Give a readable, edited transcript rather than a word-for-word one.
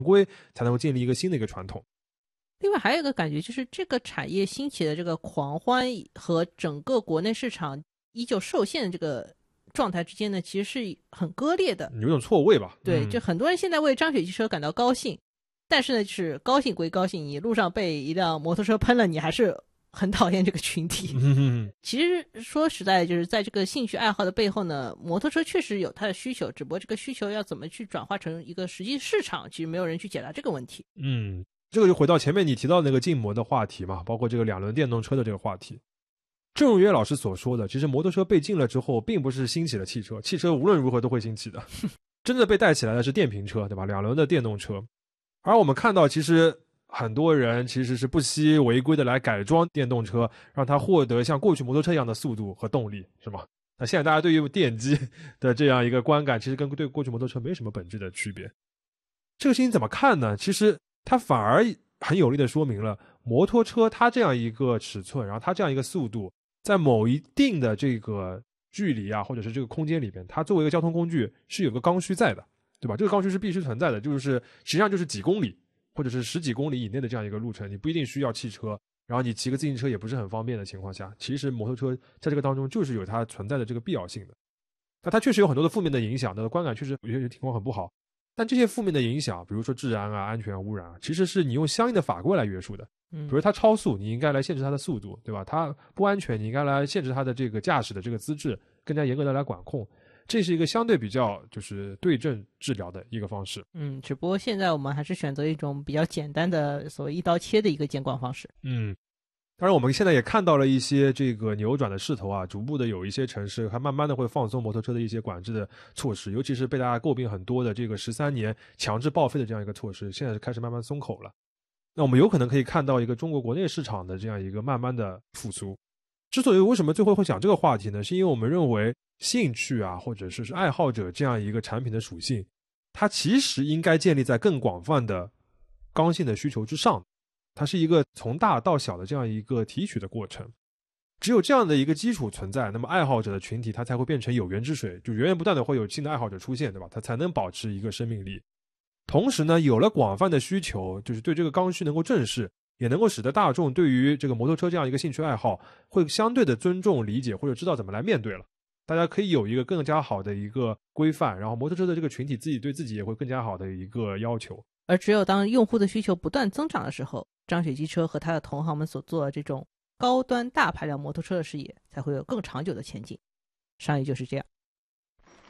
规，才能够建立一个新的一个传统。 另外还有一个感觉就是这个产业兴起的这个狂欢和整个国内市场依旧受限的这个状态之间呢，其实是很割裂的， 有种错位吧。 对，就很多人现在为张雪汽车感到高兴，但是呢，就是高兴归高兴，你路上被一辆摩托车喷了，你还是很讨厌这个群体。其实说实在，就是在这个兴趣爱好的背后呢，摩托车确实有它的需求，只不过这个需求要怎么去转化成一个实际市场，其实没有人去解答这个问题。 这个就回到前面你提到那个禁摩的话题嘛，包括这个2轮电动车的这个话题。正如约老师所说的，其实摩托车被禁了之后，并不是兴起了汽车，汽车无论如何都会兴起的。真的被带起来的是电瓶车，对吧？2轮的电动车。而我们看到，其实很多人其实是不惜违规的来改装电动车，让它获得像过去摩托车一样的速度和动力，是吗？那现在大家对于电机的这样一个观感，其实跟对过去摩托车没什么本质的区别。这个事情怎么看呢？其实它反而很有力的说明了摩托车它这样一个尺寸，然后它这样一个速度，在某一定的这个距离啊，或者是这个空间里边，它作为一个交通工具是有个刚需在的，对吧？这个刚需是必须存在的，就是实际上就是几公里或者是10几公里以内的这样一个路程，你不一定需要汽车，然后你骑个自行车也不是很方便的情况下，其实摩托车在这个当中就是有它存在的这个必要性的。那它确实有很多的负面的影响，那观感确实有些情况很不好，但这些负面的影响，比如说治安啊、安全啊、污染啊，其实是你用相应的法规来约束的。比如它超速，你应该来限制它的速度，对吧？它不安全，你应该来限制它的这个驾驶的这个资质，更加严格的来管控。这是一个相对比较就是对症治疗的一个方式。 只不过现在我们还是选择一种比较简单的所谓一刀切的一个监管方式。 当然我们现在也看到了一些这个扭转的势头啊，逐步的有一些城市还慢慢的会放松摩托车的一些管制的措施，尤其是被大家诟病很多的这个13年强制报废的这样一个措施，现在是开始慢慢松口了。那我们有可能可以看到一个中国国内市场的这样一个慢慢的复苏。之所以为什么最后会讲这个话题呢，是因为我们认为兴趣啊，或者是爱好者这样一个产品的属性，它其实应该建立在更广泛的刚性的需求之上，它是一个从大到小的这样一个提取的过程。只有这样的一个基础存在，那么爱好者的群体它才会变成有源之水，就源源不断的会有新的爱好者出现，对吧？它才能保持一个生命力。同时呢，有了广泛的需求，就是对这个刚需能够正视，也能够使得大众对于这个摩托车这样一个兴趣爱好会相对的尊重理解，或者知道怎么来面对了。大家可以有一个更加好的一个规范，然后摩托车的这个群体自己对自己也会更加好的一个要求。 而只有当用户的需求不断增长的时候，张雪机车和他的同行们所做的这种高端大排量摩托车的事业才会有更长久的前景。商业就是这样。